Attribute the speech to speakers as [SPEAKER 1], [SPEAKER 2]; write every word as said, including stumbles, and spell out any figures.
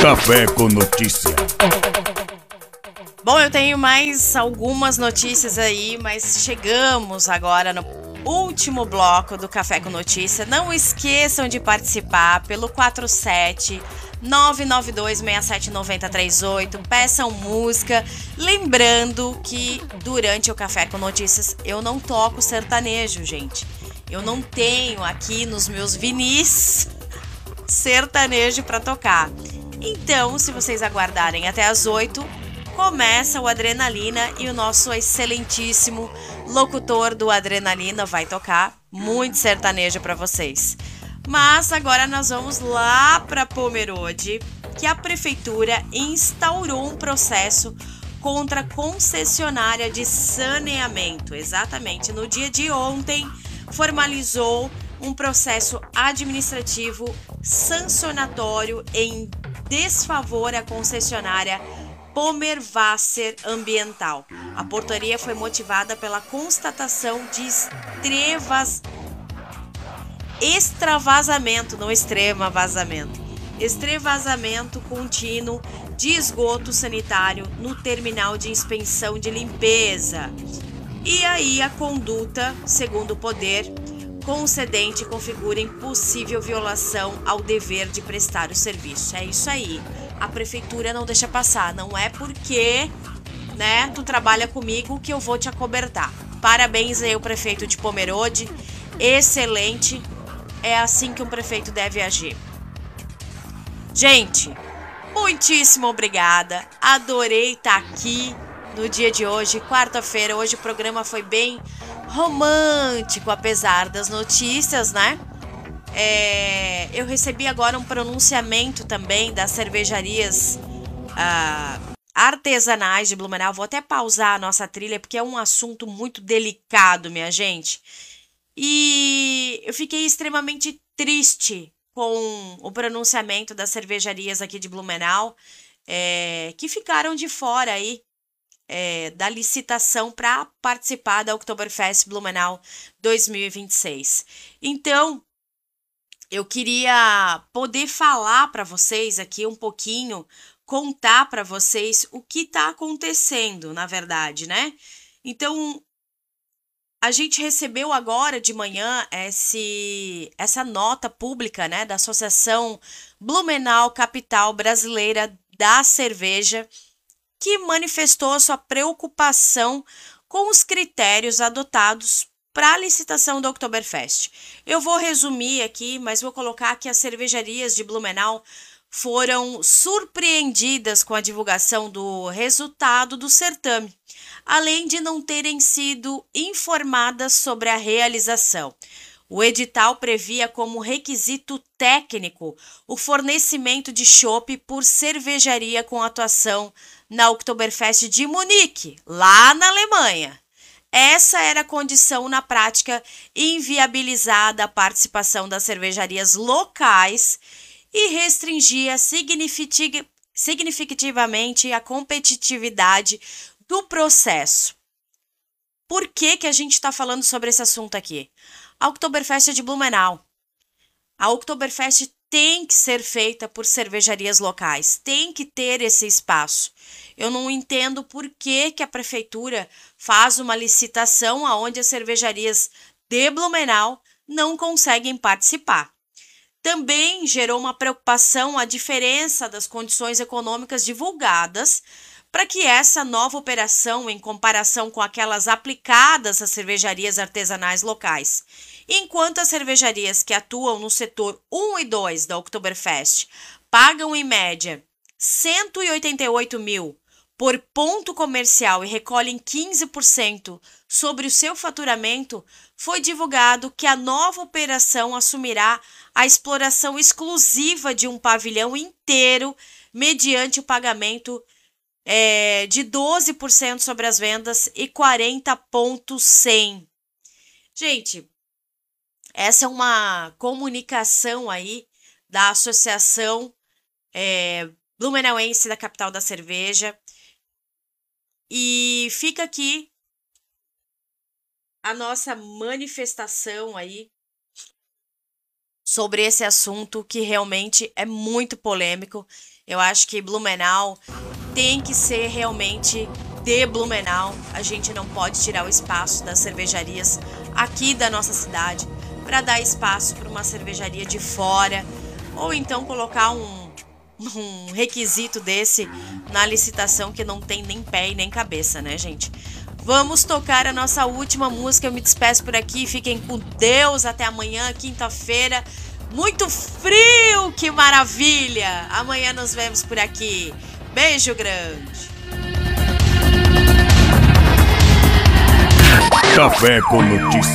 [SPEAKER 1] Café com Notícia.
[SPEAKER 2] Bom, eu tenho mais algumas notícias aí, mas chegamos agora no último bloco do Café com Notícia. Não esqueçam de participar pelo quatro sete nove nove dois seis sete nove zero três oito. Peçam música. Lembrando que durante o Café com Notícias eu não toco sertanejo, gente. Eu não tenho aqui nos meus vinis sertanejo para tocar. Então, se vocês aguardarem até as oito, começa o Adrenalina e o nosso excelentíssimo locutor do Adrenalina vai tocar muito sertanejo para vocês. Mas agora nós vamos lá para Pomerode, que a prefeitura instaurou um processo contra a concessionária de saneamento. Exatamente, no dia de ontem formalizou um processo administrativo sancionatório em desfavor à concessionária Pomervasser Ambiental. A portaria foi motivada pela constatação de extrevas... extravasamento, não extrema vazamento, extravasamento contínuo de esgoto sanitário no terminal de inspeção de limpeza. E aí a conduta, segundo o poder concedente, configura impossível violação ao dever de prestar o serviço. É isso aí. A prefeitura não deixa passar. Não é porque, né, tu trabalha comigo que eu vou te acobertar. Parabéns aí ao prefeito de Pomerode. Excelente. É assim que um prefeito deve agir. Gente, muitíssimo obrigada. Adorei estar aqui no dia de hoje, quarta-feira. Hoje o programa foi bem romântico, apesar das notícias, né? É, eu recebi agora um pronunciamento também das cervejarias ah, artesanais de Blumenau. Vou até pausar a nossa trilha, porque é um assunto muito delicado, minha gente. E eu fiquei extremamente triste com o pronunciamento das cervejarias aqui de Blumenau, é, que ficaram de fora aí É, da licitação para participar da Oktoberfest Blumenau dois mil e vinte e seis. Então, eu queria poder falar para vocês aqui um pouquinho, contar para vocês o que está acontecendo, na verdade, né? Então, a gente recebeu agora de manhã esse, essa nota pública, né, da Associação Blumenau Capital Brasileira da Cerveja, que manifestou sua preocupação com os critérios adotados para a licitação do Oktoberfest. Eu vou resumir aqui, mas vou colocar que as cervejarias de Blumenau foram surpreendidas com a divulgação do resultado do certame, além de não terem sido informadas sobre a realização. O edital previa como requisito técnico o fornecimento de chopp por cervejaria com atuação na Oktoberfest de Munique, lá na Alemanha. Essa era a condição na prática, inviabilizada a participação das cervejarias locais e restringia significativamente a competitividade do processo. Por que que a gente está falando sobre esse assunto aqui? A Oktoberfest é de Blumenau. A Oktoberfest tem que ser feita por cervejarias locais, tem que ter esse espaço. Eu não entendo por que que a prefeitura faz uma licitação onde as cervejarias de Blumenau não conseguem participar. Também gerou uma preocupação a diferença das condições econômicas divulgadas para que essa nova operação, em comparação com aquelas aplicadas às cervejarias artesanais locais, enquanto as cervejarias que atuam no setor um e dois da Oktoberfest pagam em média cento e oitenta e oito mil por ponto comercial e recolhem quinze por cento sobre o seu faturamento, foi divulgado que a nova operação assumirá a exploração exclusiva de um pavilhão inteiro mediante o pagamento é, de doze por cento sobre as vendas e quarenta ponto cem. Gente, essa é uma comunicação aí da Associação é, Blumenauense da Capital da Cerveja. E fica aqui a nossa manifestação aí sobre esse assunto que realmente é muito polêmico. Eu acho que Blumenau tem que ser realmente de Blumenau. A gente não pode tirar o espaço das cervejarias aqui da nossa cidade para dar espaço para uma cervejaria de fora, ou então colocar um, um requisito desse na licitação que não tem nem pé e nem cabeça, né, gente? Vamos tocar a nossa última música. Eu me despeço por aqui. Fiquem com Deus. Até amanhã, quinta-feira. Muito frio, que maravilha! Amanhã nos vemos por aqui. Beijo grande.
[SPEAKER 1] Café com notícias.